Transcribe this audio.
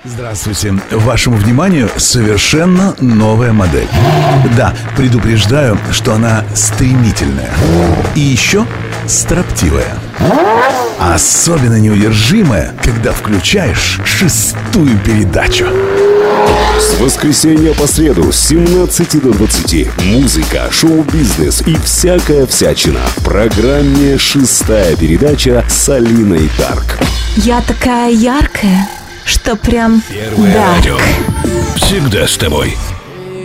Здравствуйте. Вашему вниманию совершенно новая модель. Да, предупреждаю, что она стремительная. И еще строптивая. Особенно неудержимая, когда включаешь шестую передачу. С воскресенья по среду с 17 до 20 музыка, шоу-бизнес и всякая всячина в программе «Шестая передача» с Алиной Дарк. Я такая яркая, что прям Первое радио. Всегда с тобой.